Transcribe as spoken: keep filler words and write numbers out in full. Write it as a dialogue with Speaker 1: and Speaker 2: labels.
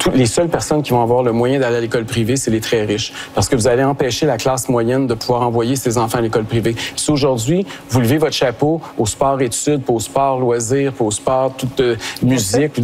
Speaker 1: tous, les seules personnes qui vont avoir le moyen d'aller à l'école privée, c'est les très riches. Parce que vous allez empêcher la classe moyenne de pouvoir envoyer ses enfants à l'école privée. Si aujourd'hui, vous levez votre chapeau au sport-études, au sport-loisirs, au sport, toute euh, musique,